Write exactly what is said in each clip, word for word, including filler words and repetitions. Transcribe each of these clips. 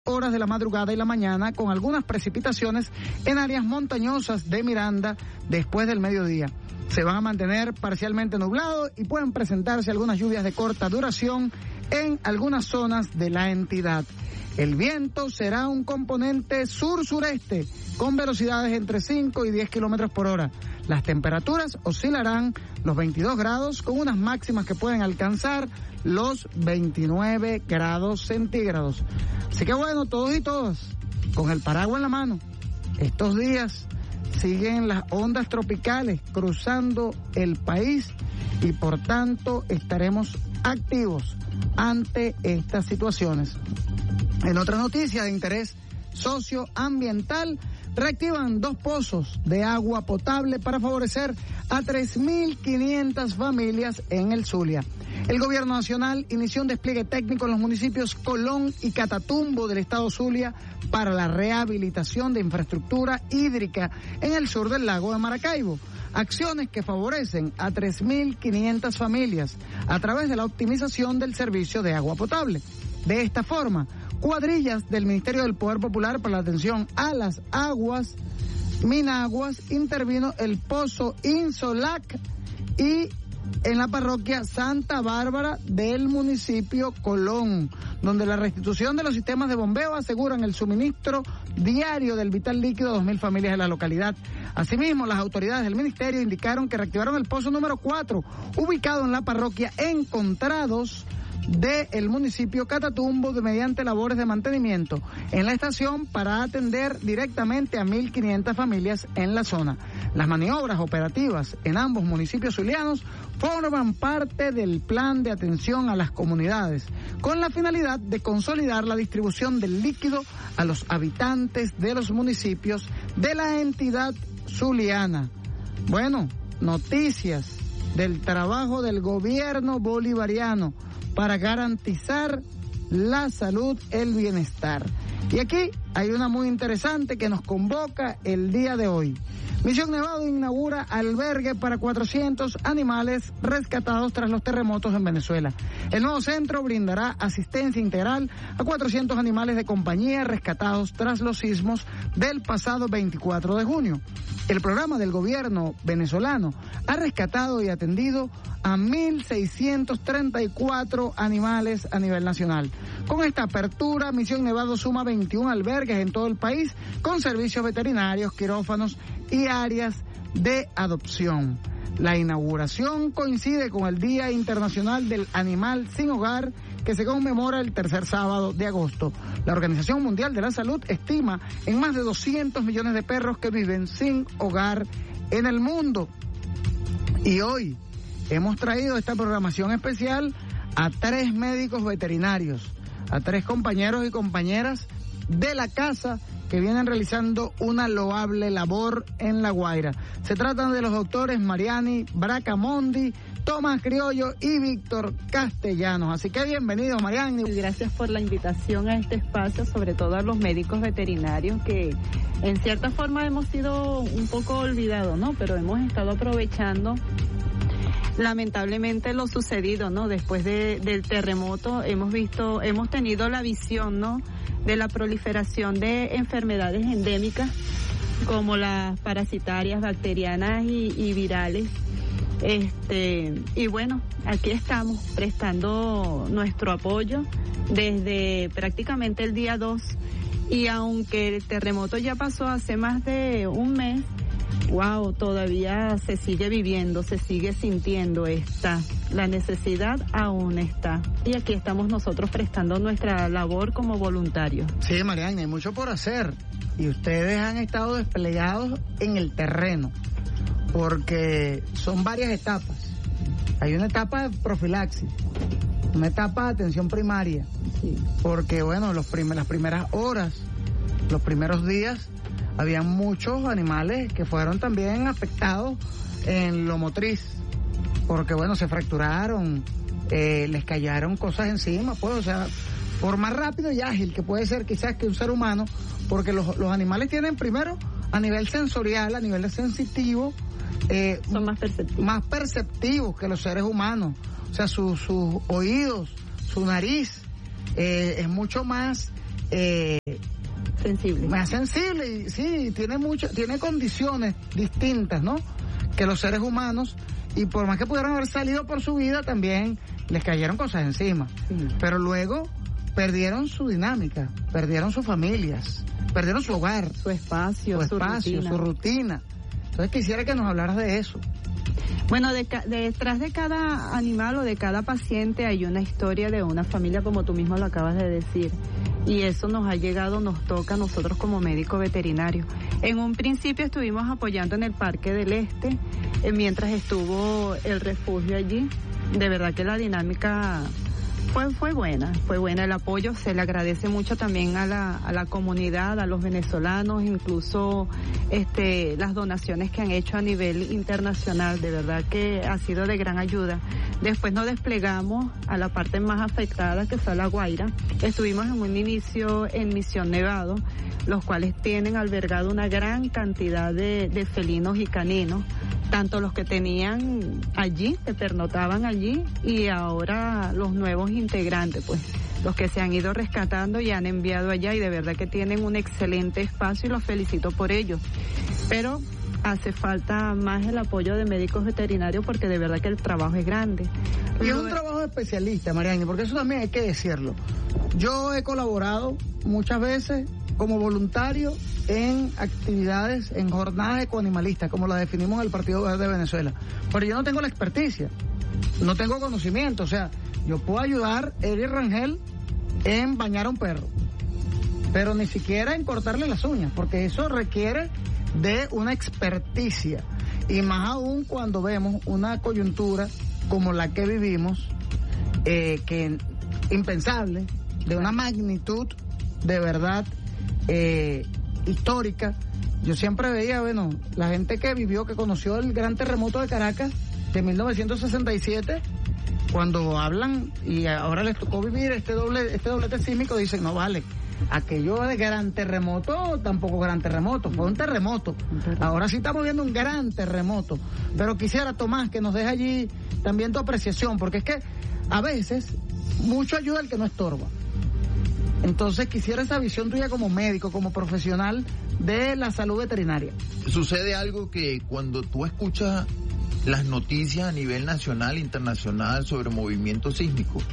horas de la madrugada y la mañana, con algunas precipitaciones en áreas montañosas de Miranda después del mediodía. Se van a mantener parcialmente nublados y pueden presentarse algunas lluvias de corta duración en algunas zonas de la entidad. El viento será un componente sur-sureste con velocidades entre cinco y diez kilómetros por hora. Las temperaturas oscilarán los veintidós grados con unas máximas que pueden alcanzar los veintinueve grados centígrados. Así que bueno, todos y todas, con el paraguas en la mano, estos días siguen las ondas tropicales cruzando el país y por tanto estaremos activos ante estas situaciones. En otra noticia de interés socioambiental, reactivan dos pozos de agua potable para favorecer a tres mil quinientas familias en el Zulia. El gobierno nacional inició un despliegue técnico en los municipios Colón y Catatumbo del estado Zulia para la rehabilitación de infraestructura hídrica en el sur del lago de Maracaibo. Acciones que favorecen a tres mil quinientas familias a través de la optimización del servicio de agua potable. De esta forma, cuadrillas del Ministerio del Poder Popular para la atención a las aguas, Minaguas, intervino el pozo Insolac y en la parroquia Santa Bárbara del municipio Colón, donde la restitución de los sistemas de bombeo aseguran el suministro diario del vital líquido a dos mil familias de la localidad. Asimismo, las autoridades del ministerio indicaron que reactivaron el pozo número cuatro, ubicado en la parroquia Encontrados del municipio Catatumbo, de mediante labores de mantenimiento en la estación para atender directamente a mil quinientas familias en la zona. Las maniobras operativas en ambos municipios zulianos forman parte del plan de atención a las comunidades, con la finalidad de consolidar la distribución del líquido a los habitantes de los municipios de la entidad zuliana. Bueno, noticias del trabajo del gobierno bolivariano para garantizar la salud, el bienestar. Y aquí hay una muy interesante que nos convoca el día de hoy. Misión Nevado inaugura albergue para cuatrocientos animales rescatados tras los terremotos en Venezuela. El nuevo centro brindará asistencia integral a cuatrocientos animales de compañía rescatados tras los sismos del pasado veinticuatro de junio. El programa del gobierno venezolano ha rescatado y atendido a mil seiscientos treinta y cuatro animales a nivel nacional. Con esta apertura, Misión Nevado suma veintiún albergues en todo el país con servicios veterinarios, quirófanos y áreas de adopción. La inauguración coincide con el Día Internacional del Animal Sin Hogar, que se conmemora el tercer sábado de agosto. La Organización Mundial de la Salud estima en más de doscientos millones de perros que viven sin hogar en el mundo. Y hoy hemos traído esta programación especial a tres médicos veterinarios, a tres compañeros y compañeras de la casa que vienen realizando una loable labor en La Guaira. Se tratan de los doctores Mariani Bracamondi, Tomás Criollo y Víctor Castellanos. Así que bienvenido, Mariani. Gracias por la invitación a este espacio, sobre todo a los médicos veterinarios que en cierta forma hemos sido un poco olvidados, ¿no? Pero hemos estado aprovechando lamentablemente lo sucedido, ¿no? Después de, del terremoto hemos visto, hemos tenido la visión, ¿no?, de la proliferación de enfermedades endémicas como las parasitarias, bacterianas y, y virales. Este, y bueno, aquí estamos prestando nuestro apoyo desde prácticamente el día dos, y aunque el terremoto ya pasó hace más de un mes, wow, todavía se sigue viviendo, se sigue sintiendo, está. La necesidad aún está. Y aquí estamos nosotros prestando nuestra labor como voluntarios. Sí, Mariana, hay mucho por hacer. Y ustedes han estado desplegados en el terreno, porque son varias etapas. Hay una etapa de profilaxis, una etapa de atención primaria, sí, porque bueno, los prim- las primeras horas, los primeros días, había muchos animales que fueron también afectados en lo motriz, porque bueno, se fracturaron, eh, les cayeron cosas encima, pues, o sea, por más rápido y ágil que puede ser quizás que un ser humano, porque los, los animales tienen primero a nivel sensorial, a nivel sensitivo, eh, son más perceptivos. más perceptivos que los seres humanos, o sea, sus sus oídos, su nariz, eh, es mucho más eh, sensible. Más sensible, y sí, tiene mucho, tiene condiciones distintas, ¿no? Que los seres humanos, y por más que pudieran haber salido por su vida, también les cayeron cosas encima. Sí. Pero luego perdieron su dinámica, perdieron sus familias, perdieron su hogar, su espacio, su, su espacio, rutina. su rutina. Entonces quisiera que nos hablaras de eso. Bueno, de, de, detrás de cada animal o de cada paciente hay una historia de una familia, como tú mismo lo acabas de decir. Y eso nos ha llegado, nos toca a nosotros como médico veterinario. En un principio estuvimos apoyando en el Parque del Este, eh, mientras estuvo el refugio allí. De verdad que la dinámica fue fue buena, fue buena el apoyo. Se le agradece mucho también a la a la comunidad, a los venezolanos, incluso este las donaciones que han hecho a nivel internacional. De verdad que ha sido de gran ayuda. Después nos desplegamos a la parte más afectada, que fue La Guaira. Estuvimos en un inicio en Misión Nevado, los cuales tienen albergado una gran cantidad de, de felinos y caninos, tanto los que tenían allí, que pernotaban allí, y ahora los nuevos integrantes, pues, los que se han ido rescatando y han enviado allá, y de verdad que tienen un excelente espacio y los felicito por ello. Pero hace falta más el apoyo de médicos veterinarios, porque de verdad que el trabajo es grande. Y es un trabajo de especialista, Mariani, porque eso también hay que decirlo. Yo he colaborado muchas veces como voluntario en actividades, en jornadas ecoanimalistas, como la definimos en el Partido Verde de Venezuela. Pero yo no tengo la experticia, no tengo conocimiento. O sea, yo puedo ayudar a Eric Rangel en bañar a un perro, pero ni siquiera en cortarle las uñas, porque eso requiere de una experticia, y más aún cuando vemos una coyuntura como la que vivimos, eh, que impensable, de una magnitud de verdad eh, histórica. Yo siempre veía, bueno, la gente que vivió, que conoció el gran terremoto de Caracas de mil novecientos sesenta y siete, cuando hablan, y ahora les tocó vivir este doble este doblete sísmico, dicen, no vale, aquello de gran terremoto, tampoco gran terremoto, fue un terremoto. Ahora sí estamos viendo un gran terremoto. Pero quisiera, Tomás, que nos deje allí también tu apreciación, porque es que a veces mucho ayuda el que no estorba. Entonces quisiera esa visión tuya como médico, como profesional de la salud veterinaria. Sucede algo que cuando tú escuchas las noticias a nivel nacional e internacional sobre movimientos sísmicos,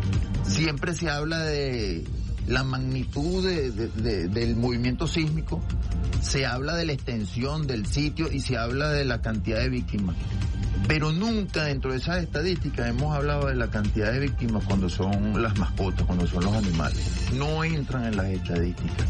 siempre se habla de la magnitud de, de, de, del movimiento sísmico, se habla de la extensión del sitio y se habla de la cantidad de víctimas. Pero nunca dentro de esas estadísticas hemos hablado de la cantidad de víctimas cuando son las mascotas, cuando son los animales. No entran en las estadísticas.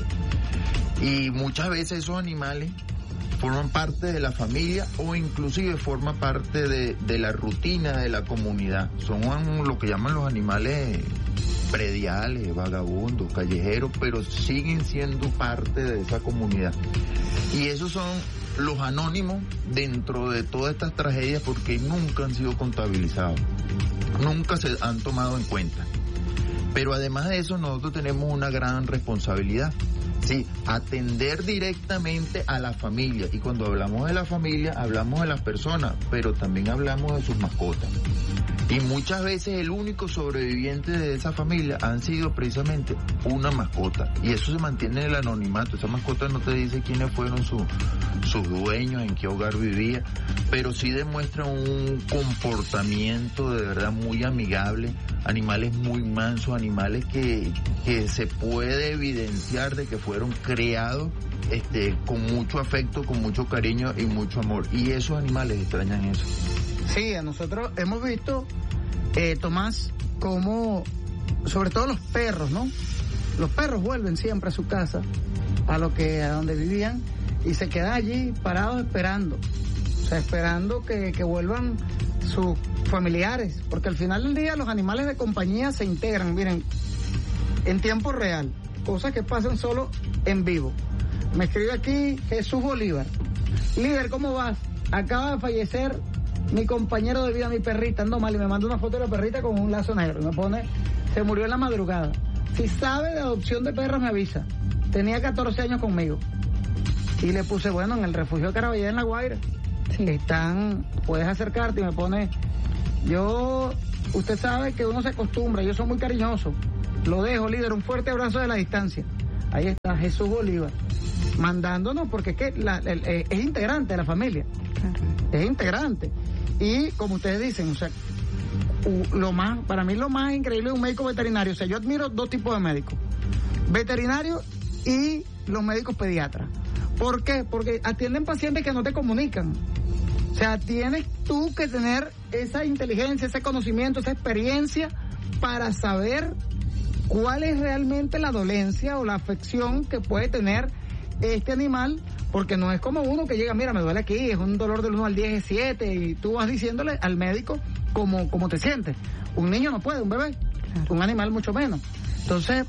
Y muchas veces esos animales forman parte de la familia o inclusive forman parte de, de la rutina de la comunidad. Son lo que llaman los animales prediales, vagabundos, callejeros, pero siguen siendo parte de esa comunidad. Y esos son los anónimos dentro de todas estas tragedias, porque nunca han sido contabilizados, nunca se han tomado en cuenta. Pero además de eso, nosotros tenemos una gran responsabilidad, sí, atender directamente a la familia. Y cuando hablamos de la familia, hablamos de las personas, pero también hablamos de sus mascotas. Y muchas veces el único sobreviviente de esa familia han sido precisamente una mascota. Y eso se mantiene en el anonimato. Esa mascota no te dice quiénes fueron su, sus dueños, en qué hogar vivía, pero sí demuestra un comportamiento de verdad muy amigable. Animales muy mansos, animales que, que se puede evidenciar de que fueron creados este, con mucho afecto, con mucho cariño y mucho amor. Y esos animales extrañan eso. Sí, a nosotros hemos visto, eh, Tomás, como, sobre todo los perros, ¿no? Los perros vuelven siempre a su casa, a lo que, a donde vivían, y se quedan allí parados esperando, o sea, esperando que, que vuelvan sus familiares, porque al final del día los animales de compañía se integran, miren, en tiempo real, cosas que pasan solo en vivo. Me escribe aquí Jesús Bolívar: líder, ¿cómo vas? Acaba de fallecer mi compañero de vida, mi perrita, ando mal, y me manda una foto de la perrita con un lazo negro, y me pone, se murió en la madrugada. Si sabe de adopción de perros me avisa, tenía catorce años conmigo. Y le puse, bueno, en el refugio de Caraballeda en La Guaira, sí, están, puedes acercarte, y me pone, yo, usted sabe que uno se acostumbra, yo soy muy cariñoso, lo dejo, líder, un fuerte abrazo de la distancia. ahí está Jesús Bolívar, mandándonos, porque es que la, el, el, es integrante de la familia, claro. Es integrante. Y como ustedes dicen, o sea, lo más, para mí lo más increíble es un médico veterinario. O sea, yo admiro dos tipos de médicos, veterinarios y los médicos pediatras. ¿Por qué? Porque atienden pacientes que no te comunican. O sea, tienes tú que tener esa inteligencia, ese conocimiento, esa experiencia para saber cuál es realmente la dolencia o la afección que puede tener este animal, porque no es como uno que llega, mira, me duele aquí, es un dolor del uno al diez, es siete, y tú vas diciéndole al médico cómo, cómo te sientes. Un niño no puede, un bebé, claro. Un animal mucho menos. Entonces,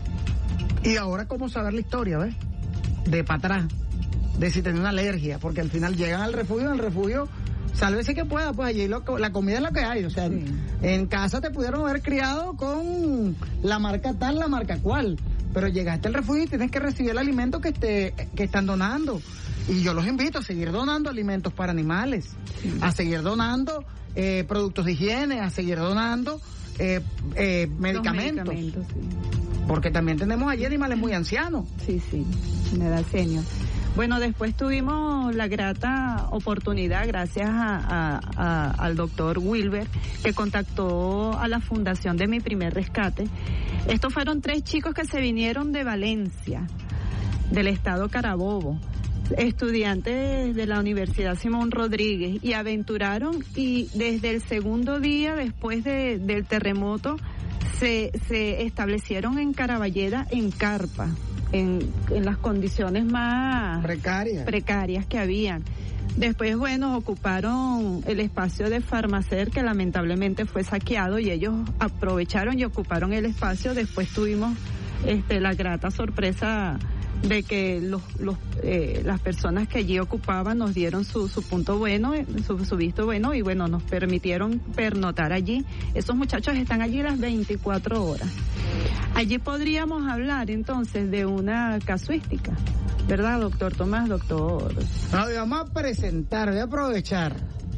y ahora cómo saber la historia, ¿ves? De para atrás, de si tenía una alergia, porque al final llegan al refugio, en el refugio, sálvese que pueda, pues allí lo, la comida es lo que hay, o sea, sí. En casa te pudieron haber criado con la marca tal, la marca cual, pero llegaste al refugio y tienes que recibir el alimento que esté, que están donando, y yo los invito a seguir donando alimentos para animales, sí. A seguir donando eh, productos de higiene, a seguir donando eh, eh, medicamentos, medicamentos sí. Porque también tenemos allí animales muy ancianos. Sí, sí, me da seño. Bueno, después tuvimos la grata oportunidad, gracias a, a, a, al doctor Wilber, que contactó a la fundación de Mi Primer Rescate. Estos fueron tres chicos que se vinieron de Valencia, del estado Carabobo, estudiantes de la Universidad Simón Rodríguez, y aventuraron, y desde el segundo día después de, del terremoto se, se establecieron en Caraballeda en carpa. En, en las condiciones más precarias. precarias que habían. Después, bueno, ocuparon el espacio de Farmacer, que lamentablemente fue saqueado, y ellos aprovecharon y ocuparon el espacio. Después tuvimos este, la grata sorpresa de que los, los, eh, las personas que allí ocupaban nos dieron su, su punto bueno, su, su visto bueno, y bueno, nos permitieron pernotar allí. Esos muchachos están allí las veinticuatro horas. Allí podríamos hablar entonces de una casuística, ¿verdad, doctor Tomás, doctor? No, vamos a presentar, voy a aprovechar.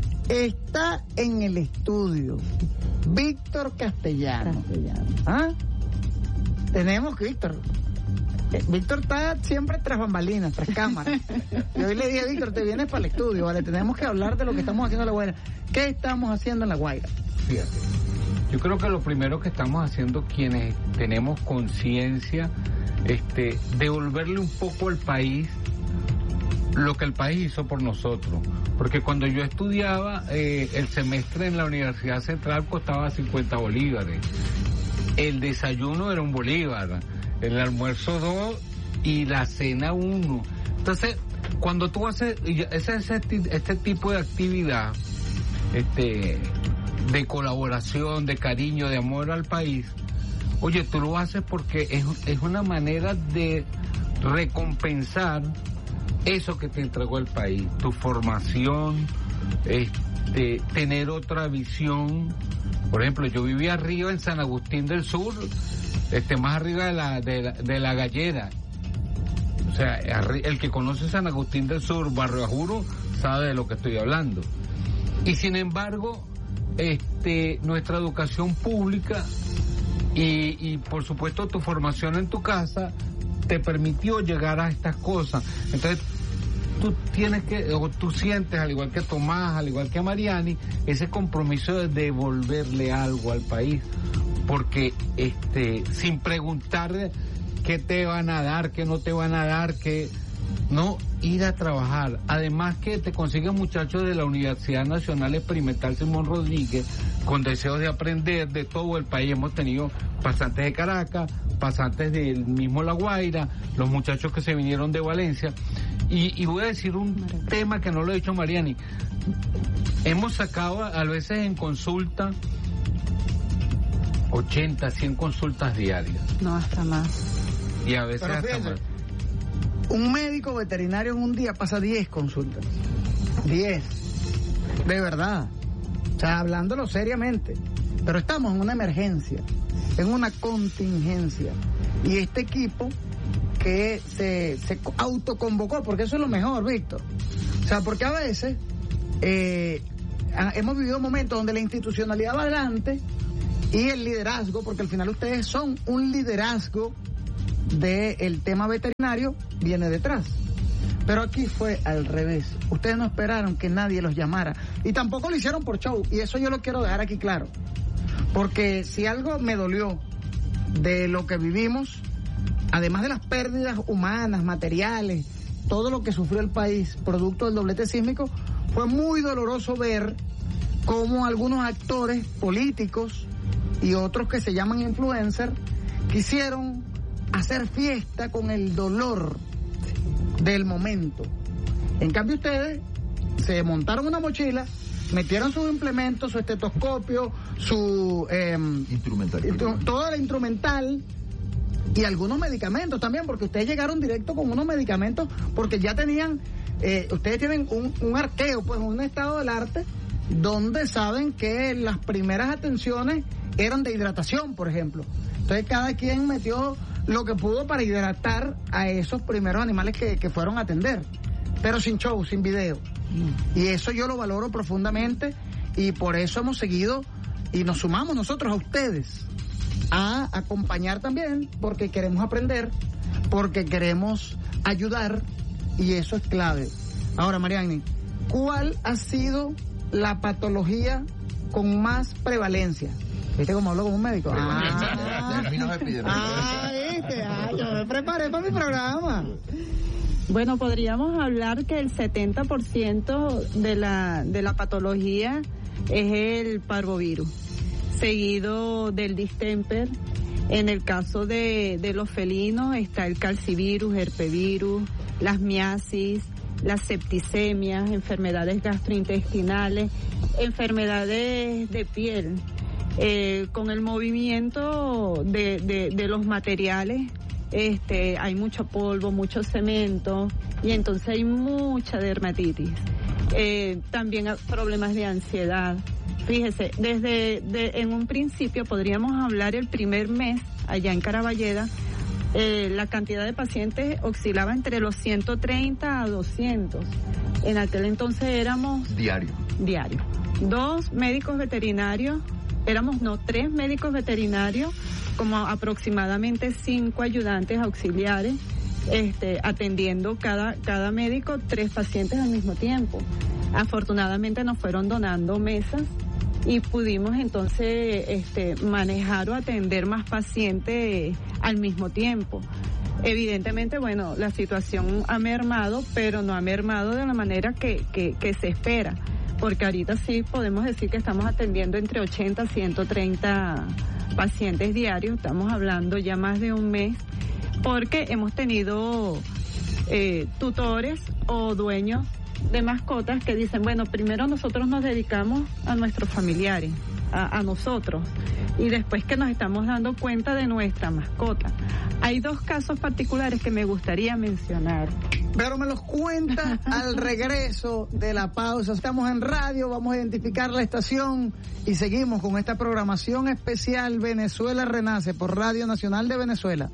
Está en el estudio Víctor Castellano. Castellano. ¿Ah? Tenemos que Víctor. Eh, Víctor está siempre tras bambalinas, tras cámaras. Y hoy le dije, Víctor, te vienes para el estudio, ¿vale? Tenemos que hablar de lo que estamos haciendo en La Guaira. ¿Qué estamos haciendo en La Guaira? Fíjate, yo creo que lo primero que estamos haciendo quienes tenemos conciencia, este, devolverle un poco al país lo que el país hizo por nosotros. Porque cuando yo estudiaba, eh, el semestre en la Universidad Central costaba cincuenta bolívares. El desayuno era un bolívar, el almuerzo dos y la cena uno. Entonces, cuando tú haces ese, ese, este tipo de actividad, este, de colaboración, de cariño, de amor al país, oye, tú lo haces porque es, es una manera de recompensar eso que te entregó el país, tu formación, este, tener otra visión. Por ejemplo, yo vivía arriba en San Agustín del Sur, este, más arriba de la, de la, de la Gallera. O sea, el que conoce San Agustín del Sur, Barrio Ajuro, sabe de lo que estoy hablando. Y sin embargo, este, nuestra educación pública y, y por supuesto tu formación en tu casa te permitió llegar a estas cosas. Entonces, tú tienes que, o tú sientes, al igual que Tomás, al igual que Mariani, ese compromiso de devolverle algo al país, porque este, sin preguntar qué te van a dar, qué no te van a dar, qué no, ir a trabajar. Además que te consigues muchachos de la Universidad Nacional Experimental Simón Rodríguez con deseos de aprender de todo el país. Hemos tenido pasantes de Caracas, pasantes del mismo La Guaira, los muchachos que se vinieron de Valencia. Y, y voy a decir un tema que no lo he dicho Mariani. Hemos sacado a veces en consulta ochenta, cien consultas diarias. No, hasta más. Y a veces Pero hasta fíjense, más. Un médico veterinario en un día pasa diez consultas. diez. De verdad. O sea, hablándolo seriamente. Pero estamos en una emergencia, en una contingencia. Y este equipo que se, se autoconvocó, porque eso es lo mejor, Víctor. O sea, porque a veces eh, hemos vivido momentos donde la institucionalidad va adelante y el liderazgo, porque al final ustedes son un liderazgo del tema veterinario viene detrás. Pero aquí fue al revés. Ustedes no esperaron que nadie los llamara. Y tampoco lo hicieron por show. Y eso yo lo quiero dejar aquí claro. Porque si algo me dolió de lo que vivimos, además de las pérdidas humanas, materiales, todo lo que sufrió el país producto del doblete sísmico, fue muy doloroso ver cómo algunos actores políticos y otros que se llaman influencers quisieron hacer fiesta con el dolor del momento. En cambio ustedes se montaron una mochila, metieron sus implementos, su estetoscopio, su eh, instrumental, instru- todo el instrumental y algunos medicamentos también, porque ustedes llegaron directo con unos medicamentos porque ya tenían, eh, ustedes tienen un, un arqueo, pues un estado del arte donde saben que las primeras atenciones eran de hidratación, por ejemplo. Entonces cada quien metió lo que pudo para hidratar a esos primeros animales que, que fueron a atender, pero sin show, sin video. Y eso yo lo valoro profundamente y por eso hemos seguido y nos sumamos nosotros a ustedes a acompañar también, porque queremos aprender, porque queremos ayudar y eso es clave. Ahora, Mariani, ¿cuál ha sido la patología con más prevalencia? ¿Viste cómo hablo como un médico? Ah, ah, ¿viste? Ah, yo me preparé para mi programa. Bueno, podríamos hablar que el setenta por ciento de la, de la patología es el parvovirus, seguido del distemper. En el caso de, de los felinos está el calcivirus, herpevirus, las miasis, las septicemias, enfermedades gastrointestinales, enfermedades de piel. Eh, con el movimiento de, de, de los materiales, este, hay mucho polvo, mucho cemento y entonces hay mucha dermatitis. Eh, también hay problemas de ansiedad. Fíjese, desde de, en un principio podríamos hablar el primer mes allá en Caraballeda, eh, la cantidad de pacientes oscilaba entre los ciento treinta a doscientos. En aquel entonces éramos diario. Diario. Dos médicos veterinarios. Éramos no tres médicos veterinarios, como aproximadamente cinco ayudantes auxiliares, este, atendiendo cada, cada médico tres pacientes al mismo tiempo. Afortunadamente nos fueron donando mesas y pudimos entonces este, manejar o atender más pacientes al mismo tiempo. Evidentemente, bueno, la situación ha mermado, pero no ha mermado de la manera que, que, que se espera. Porque ahorita sí podemos decir que estamos atendiendo entre ochenta a ciento treinta pacientes diarios, estamos hablando ya más de un mes, porque hemos tenido eh, tutores o dueños de mascotas que dicen, bueno, primero nosotros nos dedicamos a nuestros familiares, a, a nosotros, y después que nos estamos dando cuenta de nuestra mascota. Hay dos casos particulares que me gustaría mencionar. Pero me los cuenta al regreso de la pausa. Estamos en radio, vamos a identificar la estación y seguimos con esta programación especial Venezuela Renace por Radio Nacional de Venezuela.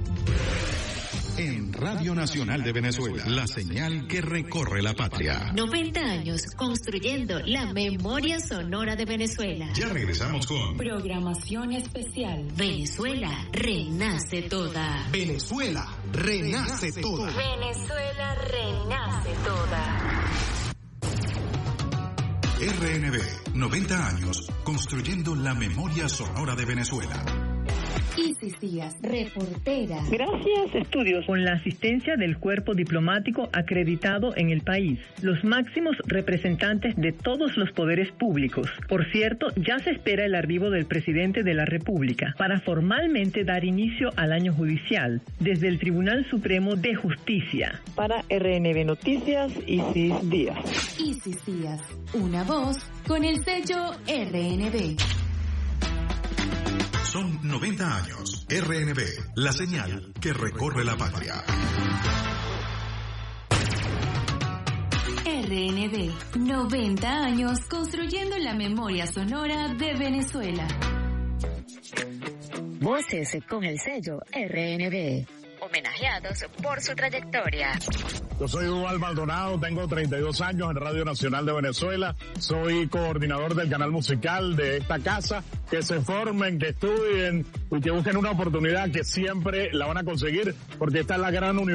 En Radio Nacional de Venezuela, la señal que recorre la patria. noventa años construyendo la memoria sonora de Venezuela. Ya regresamos con Programación especial. Venezuela renace toda. Venezuela renace toda. Venezuela renace toda. R N B, noventa años construyendo la memoria sonora de Venezuela. Isis Díaz, reportera. Gracias, estudios con la asistencia del cuerpo diplomático acreditado en el país, los máximos representantes de todos los poderes públicos. Por cierto, ya se espera el arribo del presidente de la República para formalmente dar inicio al año judicial desde el Tribunal Supremo de Justicia. Para R N B Noticias, Isis Díaz. Isis Díaz, una voz con el sello R N B. Son noventa años. R N B, la señal que recorre la patria. R N B, noventa años construyendo la memoria sonora de Venezuela. Voces con el sello R N B, homenajeados por su trayectoria. Yo soy Hugo Maldonado, tengo treinta y dos años en Radio Nacional de Venezuela, soy coordinador del canal musical de esta casa que se formen, que estudien y que busquen una oportunidad que siempre la van a conseguir, porque esta es la gran universidad.